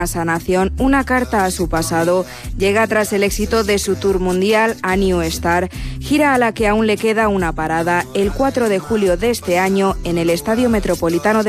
Sanación, una carta a su pasado, llega tras el éxito de su tour mundial A New Star, gira a la que aún le queda una parada el 4 de julio de este año en el Estadio Metropolitano de